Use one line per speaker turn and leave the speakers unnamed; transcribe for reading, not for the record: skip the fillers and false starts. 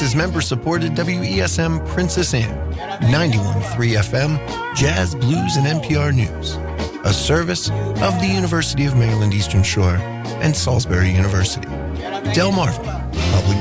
is member-supported WESM Princess Anne, 91.3 FM, Jazz, Blues, and NPR News. A service of the University of Maryland Eastern Shore and Salisbury University. Delmarva Public